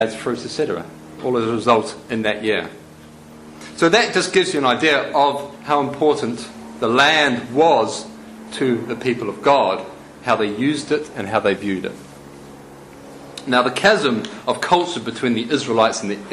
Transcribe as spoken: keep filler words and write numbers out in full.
fruit, et cetera, all as a result in that year. So that just gives you an idea of how important the land was to the people of God, how they used it and how they viewed it. Now the chasm of culture between the Israelites and the